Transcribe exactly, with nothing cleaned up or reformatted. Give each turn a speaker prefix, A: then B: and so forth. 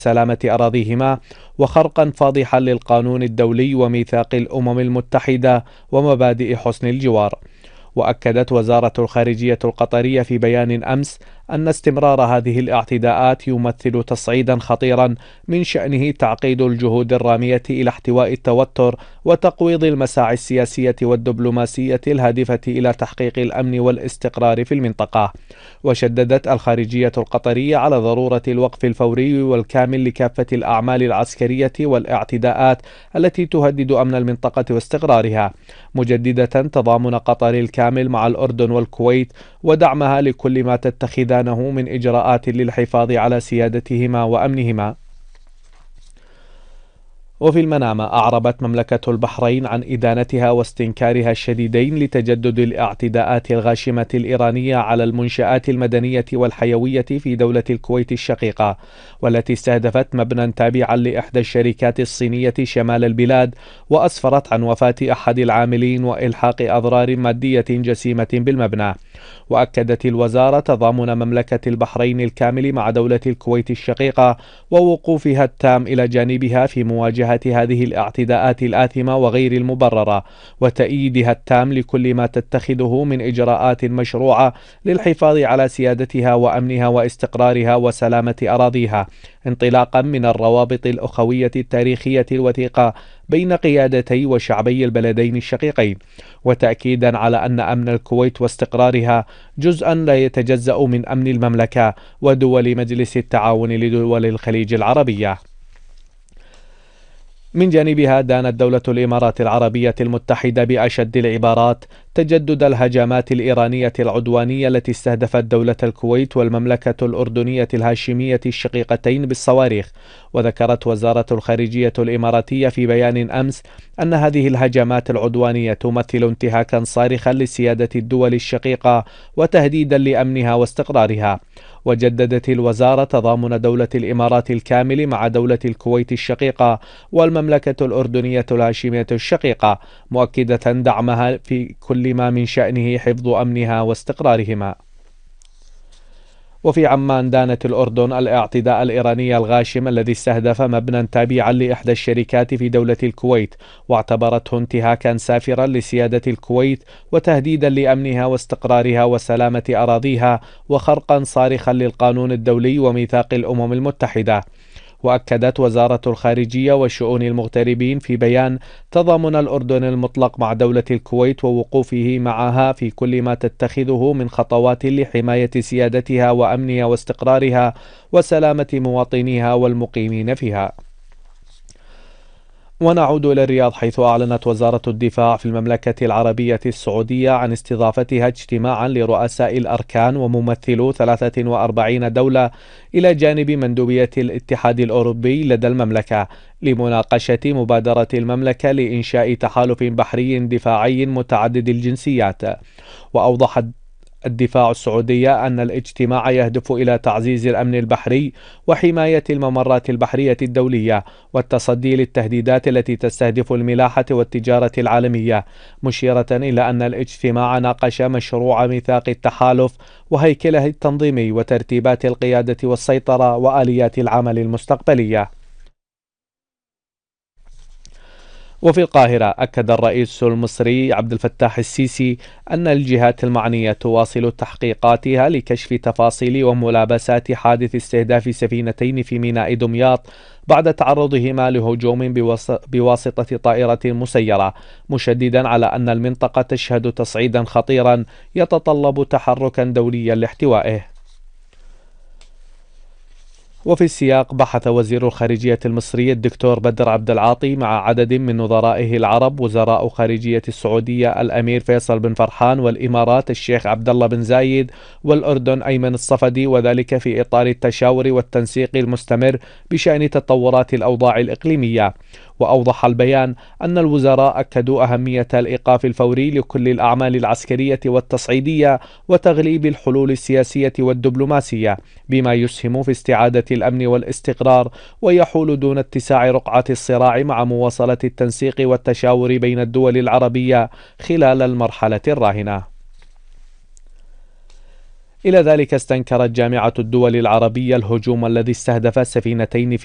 A: سلامة أراضيهما، وخرقا فاضحا للقانون الدولي وميثاق الأمم المتحدة ومبادئ حسن الجوار. وأكدت وزارة الخارجية القطرية في بيان أمس أن استمرار هذه الاعتداءات يمثل تصعيدا خطيرا من شأنه تعقيد الجهود الرامية إلى احتواء التوتر وتقويض المساعي السياسية والدبلوماسية الهادفة إلى تحقيق الأمن والاستقرار في المنطقة. وشددت الخارجية القطرية على ضرورة الوقف الفوري والكامل لكافة الأعمال العسكرية والاعتداءات التي تهدد أمن المنطقة واستقرارها، مجددة تضامن قطر الكامل مع الأردن والكويت ودعمها لكل ما تتخذانه من إجراءات للحفاظ على سيادتهما وأمنهما. وفي المنامة أعربت مملكة البحرين عن إدانتها واستنكارها الشديدين لتجدد الاعتداءات الغاشمة الإيرانية على المنشآت المدنية والحيوية في دولة الكويت الشقيقة، والتي استهدفت مبنى تابعا لإحدى الشركات الصينية شمال البلاد، وأسفرت عن وفاة أحد العاملين وإلحاق أضرار مادية جسيمة بالمبنى. وأكدت الوزارة تضامن مملكة البحرين الكامل مع دولة الكويت الشقيقة ووقوفها التام إلى جانبها في مواجهة هذه الاعتداءات الآثمة وغير المبررة، وتأييدها التام لكل ما تتخذه من إجراءات مشروعة للحفاظ على سيادتها وأمنها واستقرارها وسلامة أراضيها، انطلاقا من الروابط الأخوية التاريخية الوثيقة بين قيادتي وشعبي البلدين الشقيقين، وتأكيدا على أن أمن الكويت واستقرارها جزءا لا يتجزأ من أمن المملكة ودول مجلس التعاون لدول الخليج العربية. من جانبها دانت دولة الإمارات العربية المتحدة بأشد العبارات تجدد الهجمات الإيرانية العدوانية التي استهدفت دولة الكويت والمملكة الأردنية الهاشمية الشقيقتين بالصواريخ. وذكرت وزارة الخارجية الإماراتية في بيان أمس أن هذه الهجمات العدوانية تمثل انتهاكا صارخا لسيادة الدول الشقيقة وتهديدا لأمنها واستقرارها. وجددت الوزارة تضامن دولة الإمارات الكامل مع دولة الكويت الشقيقة والمملكة الأردنية الهاشمية الشقيقة، مؤكدة دعمها في كل ما من شأنه حفظ أمنها واستقرارهما. وفي عمان دانت الأردن الاعتداء الإيراني الغاشم الذي استهدف مبنى تابعا لإحدى الشركات في دولة الكويت، واعتبرته انتهاكا سافرا لسيادة الكويت وتهديدا لأمنها واستقرارها وسلامة أراضيها وخرقا صارخا للقانون الدولي وميثاق الأمم المتحدة. وأكدت وزارة الخارجية وشؤون المغتربين في بيان تضامن الأردن المطلق مع دولة الكويت ووقوفه معها في كل ما تتخذه من خطوات لحماية سيادتها وأمنها واستقرارها وسلامة مواطنيها والمقيمين فيها. ونعود إلى الرياض، حيث أعلنت وزارة الدفاع في المملكة العربية السعودية عن استضافتها اجتماعا لرؤساء الأركان وممثلو ثلاثة وأربعين دولة إلى جانب مندوبية الاتحاد الأوروبي لدى المملكة لمناقشة مبادرة المملكة لإنشاء تحالف بحري دفاعي متعدد الجنسيات. وأوضحت الدفاع السعودية أن الاجتماع يهدف إلى تعزيز الأمن البحري وحماية الممرات البحرية الدولية والتصدي للتهديدات التي تستهدف الملاحة والتجارة العالمية، مشيرة إلى أن الاجتماع ناقش مشروع ميثاق التحالف وهيكله التنظيمي وترتيبات القيادة والسيطرة وآليات العمل المستقبلية. وفي القاهرة أكد الرئيس المصري عبد الفتاح السيسي أن الجهات المعنية تواصل تحقيقاتها لكشف تفاصيل وملابسات حادث استهداف سفينتين في ميناء دمياط بعد تعرضهما لهجوم بواسطة طائرة مسيرة، مشددا على أن المنطقة تشهد تصعيدا خطيرا يتطلب تحركا دوليا لاحتوائه. وفي السياق بحث وزير الخارجية المصري الدكتور بدر عبد العاطي مع عدد من نظرائه العرب وزراء خارجية السعودية الأمير فيصل بن فرحان والإمارات الشيخ عبد الله بن زايد والأردن أيمن الصفدي، وذلك في إطار التشاور والتنسيق المستمر بشأن تطورات الأوضاع الإقليمية. وأوضح البيان أن الوزراء أكدوا أهمية الإيقاف الفوري لكل الأعمال العسكرية والتصعيدية وتغليب الحلول السياسية والدبلوماسية بما يسهم في استعادة الأمن والاستقرار ويحول دون اتساع رقعة الصراع مع مواصلة التنسيق والتشاور بين الدول العربية خلال المرحلة الراهنة. إلى ذلك استنكرت جامعة الدول العربية الهجوم الذي استهدف سفينتين في